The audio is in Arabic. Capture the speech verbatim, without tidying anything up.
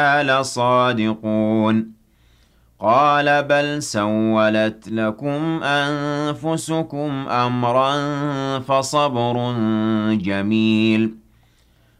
لصادقون قال بل سولت لكم أنفسكم أمرا فصبر جميل